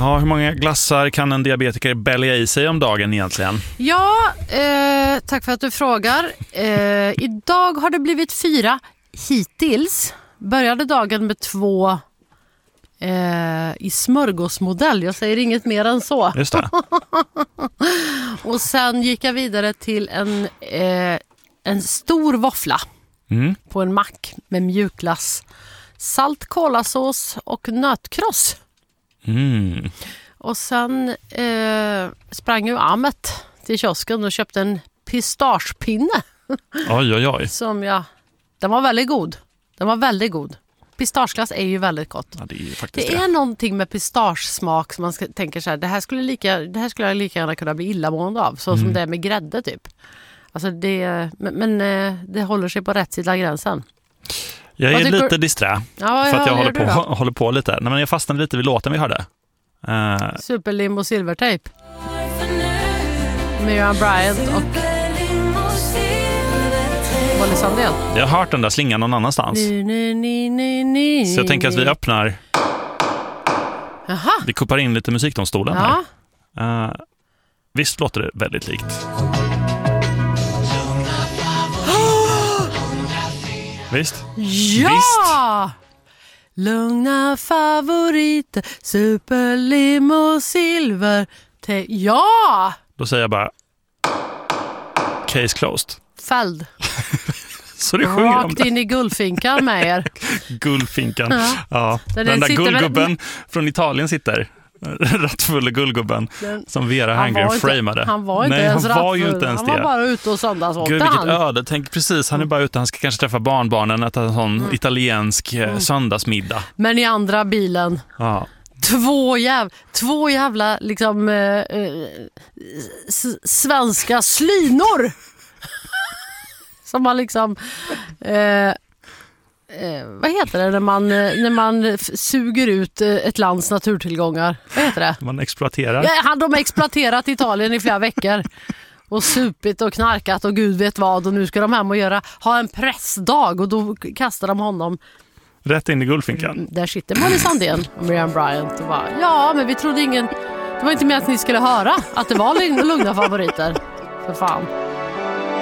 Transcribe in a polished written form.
Ja, hur många glassar kan en diabetiker bälga i sig om dagen egentligen? Ja, tack för att du frågar. Idag har det blivit 4 hittills. Började dagen med 2 i smörgåsmodell. Jag säger inget mer än så. Just det. Och sen gick jag vidare till en stor våffla på en mack med mjukglass, salt kolasås och nötkross. Och sen sprang ju Ahmet till kiosken och köpte en pistagepinne. Oj. Den var väldigt god. Den var väldigt god. Pistageglass är ju väldigt gott. Ja, det är ju faktiskt det är någonting med pistagesmak som man tänker så här, det här skulle jag lika gärna kunna bli illamående av, så som det är med grädde typ. Alltså men det håller sig på rätt sida av gränsen. Jag är lite disträ för att jag håller på lite. Nej, men jag fastnade lite vid låten vi hörde. Superlim och silvertejp. Miriam Bryant och Molly Sandén. Jag har hört den där slingan någon annanstans. Så jag tänker att vi öppnar. Aha. Vi kuppar in lite musikdomstolen Ja. här. Visst låter det väldigt likt. Visst? Ja! Visst. Lugna favoriter, superlim och silver. Ja! Då säger jag bara case closed. Fälld. Så det sjunger om Rakt det. in i guldfinkan med er. Guldfinkan. Ja. Den där guldgubben från Italien sitter. Rattfulla guldgubben som Vera Herngren framade. Han var inte ens rattfull. Han var bara ute och söndagsåkte. Gud, vilket öde. Tänk precis, han är bara ute. Han ska kanske träffa barnbarnen, äta en sån italiensk söndagsmiddag. Men i andra bilen. Ja. Två jävla liksom svenska slynor. Som man liksom vad heter det när man suger ut ett lands naturtillgångar? Vad heter det? Man exploaterar. Ja, de har exploaterat Italien i flera veckor. Och supit och knarkat och gud vet vad. Och nu ska de hem och ha en pressdag. Och då kastar de honom rätt in i guldfinkan. Där sitter Molly Sandén och Miriam Bryant och bara, ja men vi trodde det var inte mer att ni skulle höra att det var lugna favoriter. För fan.